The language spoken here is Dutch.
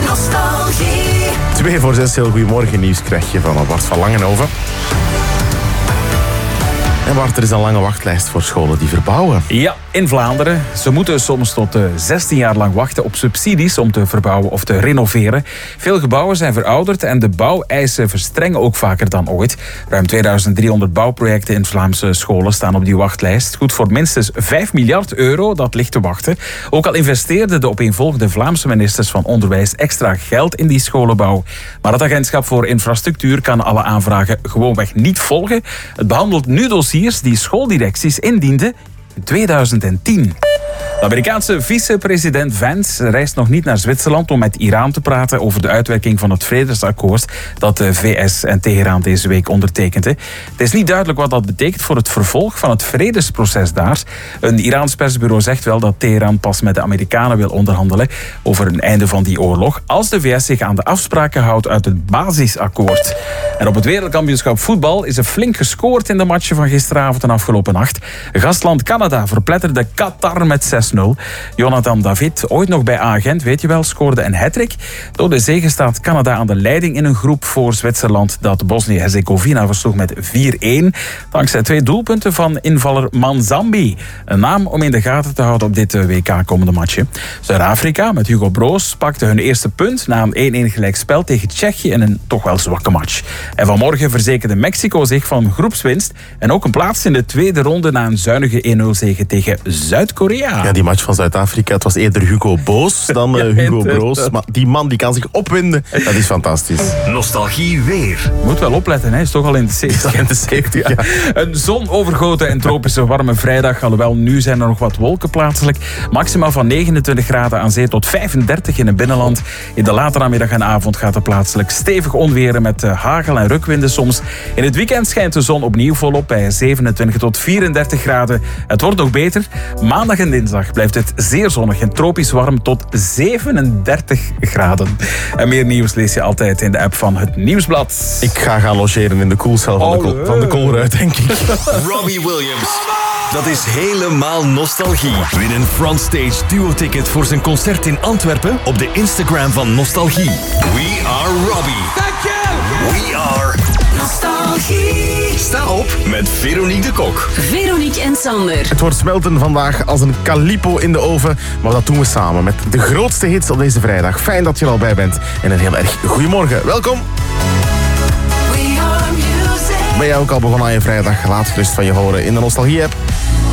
Nostalgie. 2 voor 6, heel goedemorgen. Nieuws krijg je van Bart van Langenhoven. En Bart, er is een lange wachtlijst voor scholen die verbouwen. Ja, in Vlaanderen. Ze moeten soms tot 16 jaar lang wachten op subsidies om te verbouwen of te renoveren. Veel gebouwen zijn verouderd en de bouweisen verstrengen ook vaker dan ooit. Ruim 2300 bouwprojecten in Vlaamse scholen staan op die wachtlijst. Goed voor minstens 5 miljard euro, dat ligt te wachten. Ook al investeerden de opeenvolgende Vlaamse ministers van Onderwijs extra geld in die scholenbouw. Maar het agentschap voor infrastructuur kan alle aanvragen gewoonweg niet volgen. Het behandelt nu dossiers die schooldirecties indienden in 2010. De Amerikaanse vicepresident Vance reist nog niet naar Zwitserland om met Iran te praten over de uitwerking van het vredesakkoord dat de VS en Teheran deze week ondertekenden. Het is niet duidelijk wat dat betekent voor het vervolg van het vredesproces daar. Een Iraans persbureau zegt wel dat Teheran pas met de Amerikanen wil onderhandelen over een einde van die oorlog als de VS zich aan de afspraken houdt uit het basisakkoord. En op het wereldkampioenschap voetbal is er flink gescoord in de matchen van gisteravond en afgelopen nacht. Gastland Canada verpletterde Qatar met 6-0. Jonathan David, ooit nog bij Agent, weet je wel, scoorde een hat-trick. Door de zege staat Canada aan de leiding in een groep voor Zwitserland dat Bosnië-Herzegovina versloeg met 4-1. Dankzij 2 doelpunten van invaller Manzambi. Een naam om in de gaten te houden op dit WK komende matchen. Zuid-Afrika met Hugo Broos pakte hun eerste punt na een 1-1 gelijkspel tegen Tsjechië in een toch wel zwakke match. En vanmorgen verzekerde Mexico zich van groepswinst en ook een plaats in de tweede ronde na een zuinige 1-0 zege tegen Zuid-Korea. Ja, die match van Zuid-Afrika, het was eerder Hugo Boos dan Hugo Broos. Maar die man die kan zich opwinden, dat is fantastisch. Nostalgie weer. Moet wel opletten, hij is toch al in de 70. In de 70, ja. Een zonovergoten en tropische warme vrijdag. Alhoewel, nu zijn er nog wat wolken plaatselijk. Maximaal van 29 graden aan zee tot 35 in het binnenland. In de late namiddag en avond gaat er plaatselijk stevig onweren met hagel en rukwinden soms. In het weekend schijnt de zon opnieuw volop bij 27 tot 34 graden. Het wordt nog beter. Maandag en dinsdag blijft het zeer zonnig en tropisch warm tot 37 graden. En meer nieuws lees je altijd in de app van het Nieuwsblad. Ik ga gaan logeren in de koelcel van de Colruyt, denk ik. Robbie Williams. Dat is helemaal nostalgie. Win een frontstage duo-ticket voor zijn concert in Antwerpen op de Instagram van Nostalgie. We are Robbie. Thank you. We are Nostalgie. Sta op met Veronique de Kok. Veronique en Sander. Het wordt smelten vandaag als een calipo in de oven. Maar dat doen we samen met de grootste hits op deze vrijdag. Fijn dat je er al bij bent. En een heel erg goedemorgen. Welkom. We are music. Ben jij ook al begonnen aan je vrijdag? Laat gerust van je horen in de Nostalgie-app.